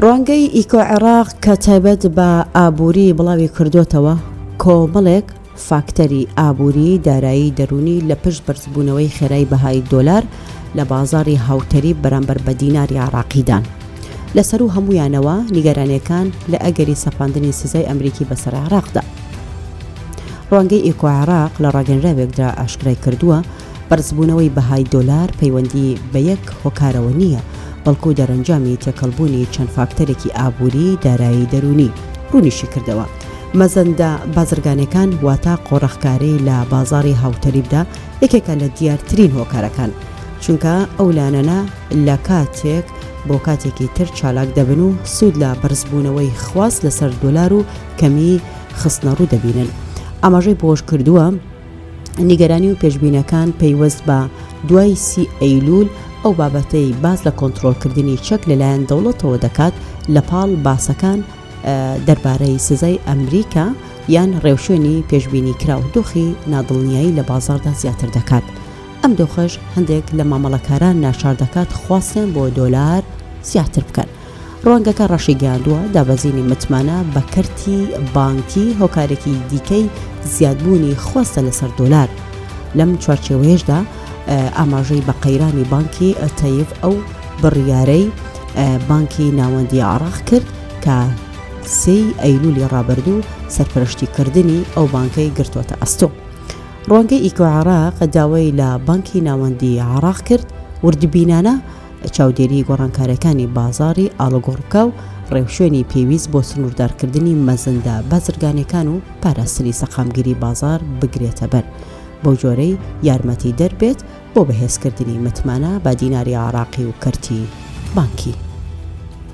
ڕوانگەی ئیکۆ عێراق کە تایبەت بە ئابووری بڵاوی کردوتەوە کۆمەڵێک فاکتەری ئابووری دارایی دەرونی لە پشت بەرزبوونەوەی خێرای بەهای دۆلار لە بازاری هاوتەری بەرامبەر بە دیناری عێراقیدان. لەسەر و هەمویانەوە نیگەرانیەکان لە ئەگەری سەپاندنی سزای ئەمریکی بەسەر عێراقدا. ڕوانگەی ئیکۆ عێراق لە ڕاگەنراوێکدا ئاشکرای کردووە بەرزبوونەوەی بەهای دۆلار پەیوەندی بە یەک هۆکارەوە نییە، بەڵکو دەرەنجامی تێکەڵبوونی چەند فاکتەرێکی ئابووری دارایی دەرونی ڕوونیشی کردەوە. مەزەندە بازرگانەکان واتە قۆڕەخکاری لە بازاری هاوتەریبدا یەکێکە لە دیارترین هۆکارەکان، چونکە ئەولانەنە لە کاتێک بۆ کاتێکی تر چالاک دەبن و سوود لە بەرزبوونەوەی خواست لەسەر دۆلار و کەمی خستنەڕوو دەبینن. ئاماژەی بۆش کردووە نیگەرانی و پێشبینەکان پەیوەست بە دوای 30 ئەیلول ئەو بابەتەی باز لە کۆنتڕۆڵکردنی چەک لەلایەن دەوڵەتەوە دەکات لە پاڵ باسەکان دەربارەی سزای ئەمریکا یان ڕێوشێنی پێشبینی کرا و دۆخی نادڵنیایی لە بازاردا زیاتر دەکات. ئەم دۆخەش هەندێک لە مامەڵەکاران ناشار دەکات خواستیان بۆ دۆلار زیاتر بکەن. ڕوانگەکە ڕەشی گەیاندووە دابەزینی متمانە بە کەرتی بانکی هۆکارێکی دیکەی زیادبوونی خواستە لەسەر دۆلار. لەم چوارچێوەیەشدا ئاماژەی بە قەیرانی بانکی تەیف ئەو بڕیارەی بانکی ناوەندی عێراق کرد کە 3 ئەیلولی ڕابردوو سەرپەرشتیکردنی ئەو بانکەی گرتوۆتە ئەستۆ. ڕوانگەی ئیکۆ عێراق داوای لە بانکی ناوەندی عێراق کرد وردبینانە چاودێری گۆڕانکاریەکانی بازاری ئاڵۆگۆڕکە و ڕێوشێنی پێویست بۆ سنووردارکردنی مەزەندە بازرگانەکان و پاراستنی سەقامگیری بازار بگرێتە بەر، بۆ جۆرەی یارمەتی دەربێت بۆ بەهێزکردنی متمانە بە دیناری عێراقی و کەرتی بانکی.